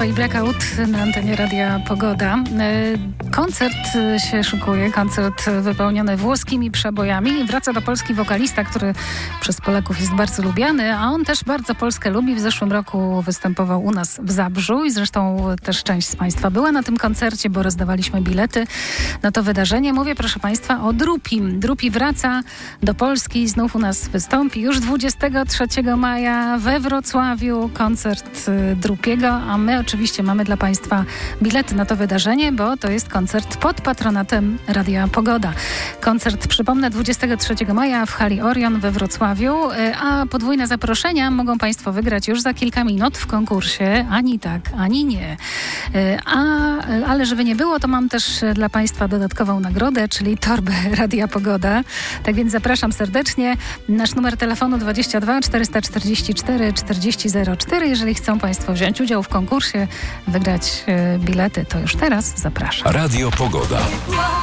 Grupa i Blackout na antenie Radia Pogoda. Koncert się szykuje, koncert wypełniony włoskimi przebojami. Wraca do Polski wokalista, który przez Polaków jest bardzo lubiany, a on też bardzo Polskę lubi. W zeszłym roku występował u nas w Zabrzu i zresztą też część z Państwa była na tym koncercie, bo rozdawaliśmy bilety na to wydarzenie. Mówię, proszę Państwa, o Drupim. Drupi wraca do Polski i znów u nas wystąpi. Już 23 maja we Wrocławiu koncert Drupiego, a my oczywiście mamy dla Państwa bilety na to wydarzenie, bo to jest koncert pod patronatem Radia Pogoda. Koncert, przypomnę, 23 maja w hali Orion we Wrocławiu, a podwójne zaproszenia mogą Państwo wygrać już za kilka minut w konkursie Ani tak, ani nie. Ale żeby nie było, to mam też dla Państwa dodatkową nagrodę, czyli torbę Radia Pogoda. Tak więc zapraszam serdecznie. Nasz numer telefonu 22 444 4004. Jeżeli chcą Państwo wziąć udział w konkursie, wygrać bilety, to już teraz zapraszam. Radio Pogoda.